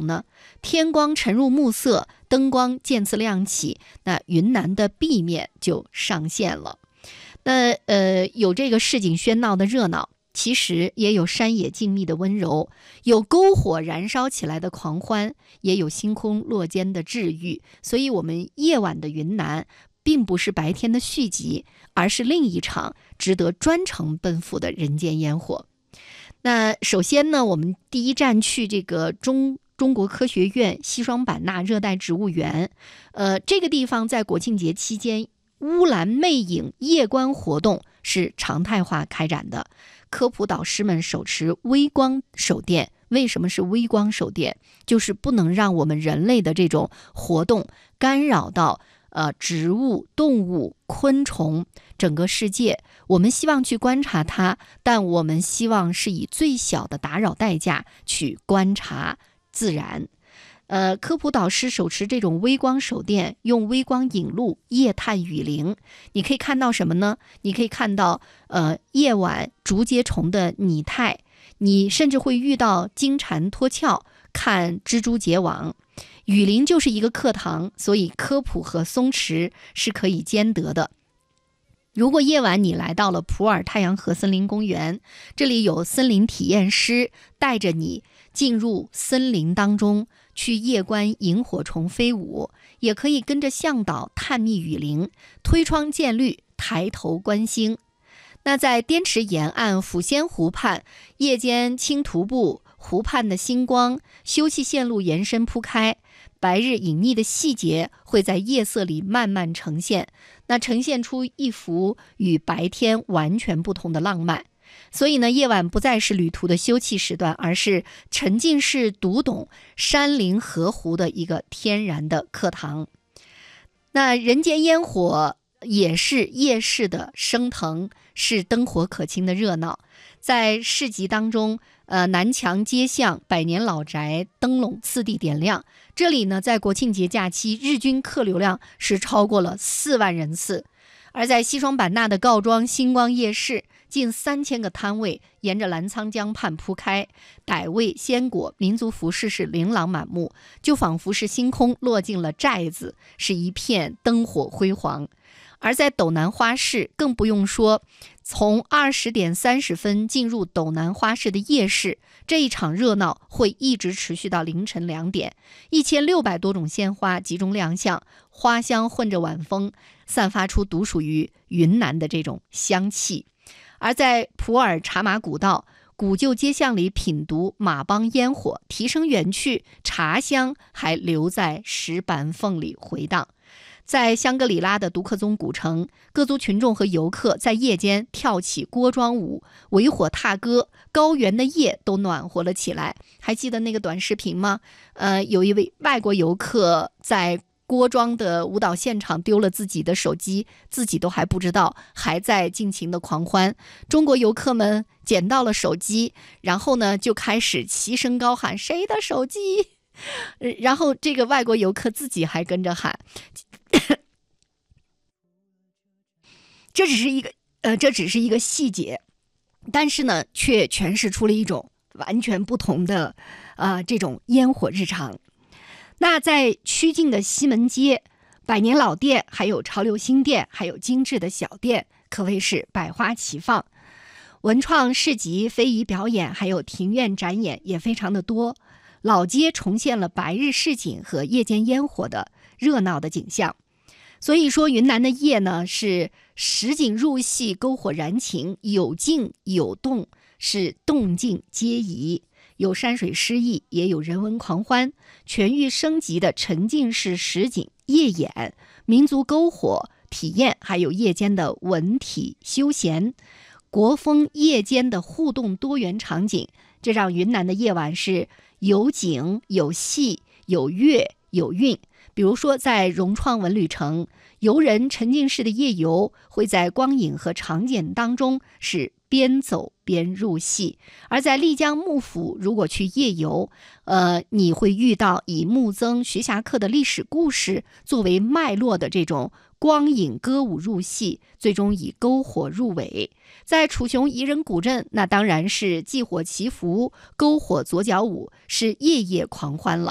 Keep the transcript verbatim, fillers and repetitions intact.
容呢？天光沉入暮色，灯光渐次亮起，那云南的 B 面就上线了。那呃，有这个市井喧闹的热闹，其实也有山野静谧的温柔，有篝火燃烧起来的狂欢，也有星空落肩的治愈。所以我们夜晚的云南并不是白天的续集，而是另一场值得专程奔赴的人间烟火。那首先呢，我们第一站去这个中中国科学院西双版纳热带植物园，呃，这个地方在国庆节期间乌兰魅影夜观活动是常态化开展的，科普导师们手持微光手电。为什么是微光手电？就是不能让我们人类的这种活动干扰到呃植物、动物、昆虫整个世界。我们希望去观察它，但我们希望是以最小的打扰代价去观察自然。呃，科普导师手持这种微光手电，用微光引路夜探雨林。你可以看到什么呢？你可以看到呃夜晚竹节虫的拟态，你甚至会遇到金蝉脱壳，看蜘蛛结网。雨林就是一个课堂，所以科普和松弛是可以兼得的。如果夜晚你来到了普洱太阳河森林公园，这里有森林体验师带着你进入森林当中，去夜观萤火虫飞舞，也可以跟着向导探秘雨林，推窗见绿，抬头观星。那在滇池沿岸抚仙湖畔，夜间轻徒步，湖畔的星光，休憩线路延伸铺开，白日隐匿的细节会在夜色里慢慢呈现，那呈现出一幅与白天完全不同的浪漫。所以呢，夜晚不再是旅途的休憩时段，而是沉浸式读懂山林河湖的一个天然的课堂。那人间烟火也是夜市的升腾，是灯火可亲的热闹。在市集当中，呃，南墙街巷、百年老宅灯笼次第点亮。这里呢，在国庆节假期日均客流量是超过了四万人次。而在西双版纳的告庄星光夜市，近三千个摊位沿着澜沧江畔铺开，傣味鲜果、民族服饰是琳琅满目，就仿佛是星空落进了寨子，是一片灯火辉煌。而在斗南花市更不用说，从二十点三十分进入斗南花市的夜市，这一场热闹会一直持续到凌晨两点。一千六百多种鲜花集中亮相，花香混着晚风，散发出独属于云南的这种香气。而在普洱茶马古道古旧街巷里品读马帮烟火，提升元趣，茶香还留在石板缝里回荡。在香格里拉的独克宗古城，各族群众和游客在夜间跳起锅庄舞，围火踏歌，高原的夜都暖和了起来。还记得那个短视频吗？呃，有一位外国游客在锅庄的舞蹈现场丢了自己的手机，自己都还不知道，还在尽情的狂欢。中国游客们捡到了手机，然后呢就开始齐声高喊谁的手机，然后这个外国游客自己还跟着喊。这只是一个呃，这只是一个细节，但是呢，却诠释出了一种完全不同的啊、呃、这种烟火日常。那在曲靖的西门街，百年老店，还有潮流新店，还有精致的小店，可谓是百花齐放。文创市集、非遗表演，还有庭院展演也非常的多。老街重现了白日市井和夜间烟火的热闹的景象。所以说云南的夜呢，是实景入戏，篝火燃情，有静有动，是动静皆宜，有山水诗意，也有人文狂欢，全域升级的沉浸式实景夜演、民族篝火体验，还有夜间的文体休闲、国风夜间的互动多元场景，这让云南的夜晚是有景有戏有乐有韵。比如说在融创文旅城，游人沉浸式的夜游会在光影和场景当中是边走边入戏。而在丽江幕府，如果去夜游，呃，你会遇到以穆曾、徐霞客的历史故事作为脉络的这种光影歌舞入戏，最终以篝火入尾。在楚雄彝人古镇，那当然是祭火祈福、篝火左脚舞，是夜夜狂欢了。